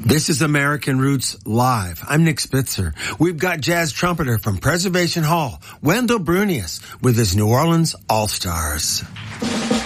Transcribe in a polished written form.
This is American Roots Live. I'm Nick Spitzer. We've got jazz trumpeter from Preservation Hall, Wendell Brunius, with his New Orleans All-Stars.